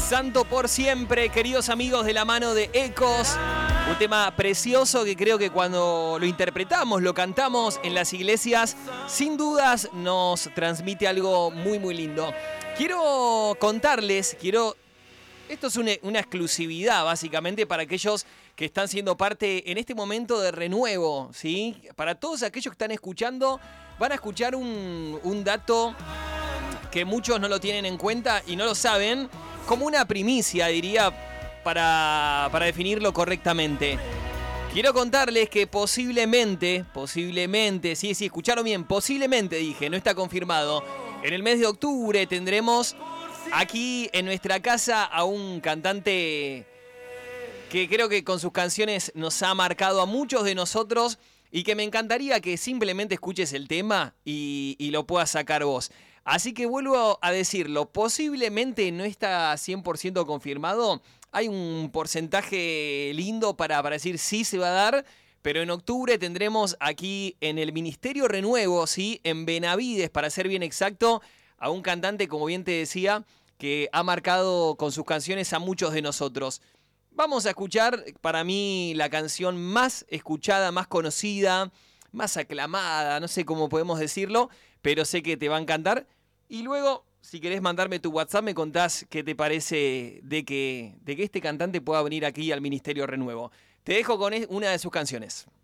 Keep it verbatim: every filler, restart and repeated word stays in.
Santo por siempre, queridos amigos, de la mano de Ecos. Un tema precioso que creo que cuando lo interpretamos, lo cantamos en las iglesias, sin dudas nos transmite algo muy, muy lindo. Quiero contarles, quiero... Esto es una, una exclusividad, básicamente, para aquellos que están siendo parte en este momento de renuevo, ¿sí? Para todos aquellos que están escuchando, van a escuchar un, un dato que muchos no lo tienen en cuenta y no lo saben, como una primicia, diría, para, para definirlo correctamente. Quiero contarles que posiblemente, posiblemente, sí, sí, escucharon bien, posiblemente dije, no está confirmado, en el mes de octubre tendremos aquí en nuestra casa a un cantante que creo que con sus canciones nos ha marcado a muchos de nosotros y que me encantaría que simplemente escuches el tema y, y lo puedas sacar vos. Así que vuelvo a decirlo, posiblemente no está cien por ciento confirmado, hay un porcentaje lindo para, para decir sí se va a dar, pero en octubre tendremos aquí en el Ministerio Renuevo, ¿sí? En Benavides, para ser bien exacto, a un cantante, como bien te decía, que ha marcado con sus canciones a muchos de nosotros. Vamos a escuchar, para mí, la canción más escuchada, más conocida, más aclamada, no sé cómo podemos decirlo, pero sé que te va a encantar. Y luego, si querés mandarme tu WhatsApp, me contás qué te parece de que, de que este cantante pueda venir aquí al Ministerio Renuevo. Te dejo con una de sus canciones.